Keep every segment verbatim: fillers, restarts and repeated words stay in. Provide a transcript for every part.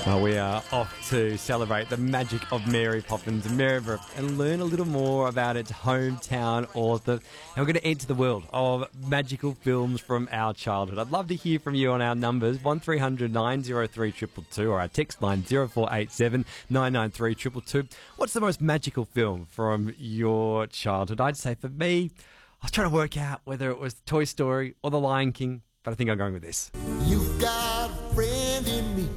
Well, we are off to celebrate the magic of Mary Poppins and Maryborough and learn a little more about its hometown author. And we're going to enter the world of magical films from our childhood. I'd love to hear from you on our numbers, one three hundred nine oh three two two two or our text line zero four eight seven nine nine three two two two. What's the most magical film from your childhood? I'd say for me, I was trying to work out whether it was Toy Story or The Lion King, but I think I'm going with this. You've got a friend in me.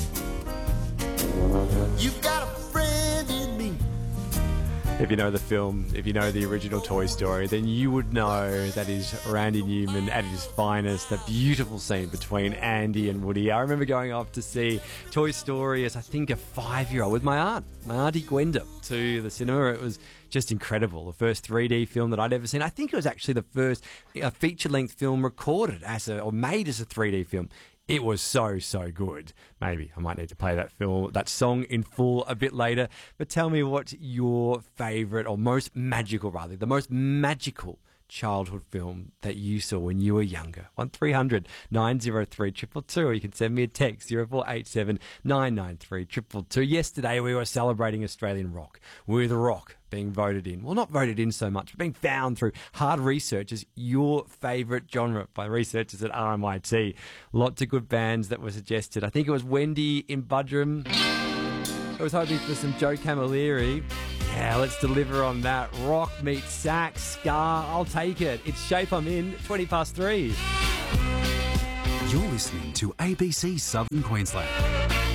You've got a friend in me. If you know the film, if you know the original Toy Story, then you would know that is Randy Newman at his finest, that beautiful scene between Andy and Woody. I remember going off to see Toy Story as I think a five-year-old with my aunt, my auntie Gwenda, to the cinema. It was just incredible. The first three D film that I'd ever seen. I think it was actually the first uh, feature-length film recorded as a, or made as a three D film. It was so, so good. Maybe I might need to play that film, that song in full a bit later. But tell me what's your favourite, or most magical rather, the most magical childhood film that you saw when you were younger. one three hundred nine oh three two two two, or you can send me a text, zero four eight seven nine nine three two two two. Yesterday we were celebrating Australian rock, with rock being voted in. Well, not voted in so much, but being found through hard research as your favourite genre by researchers at R M I T. Lots of good bands that were suggested. I think it was Wendy in Budrum. I was hoping for some Joe Camilleri. Yeah, let's deliver on that. Rock meets sax, ska, I'll take it. It's Shape I'm In, twenty past three. You're listening to A B C Southern Queensland.